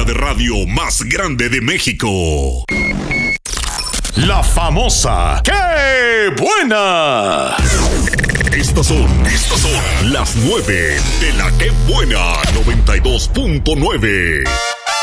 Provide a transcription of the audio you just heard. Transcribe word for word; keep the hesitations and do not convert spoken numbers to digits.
de radio más grande de México. La famosa ¡Qué buena! Estas son, estas son las nueve de la Qué Buena noventa y dos punto nueve.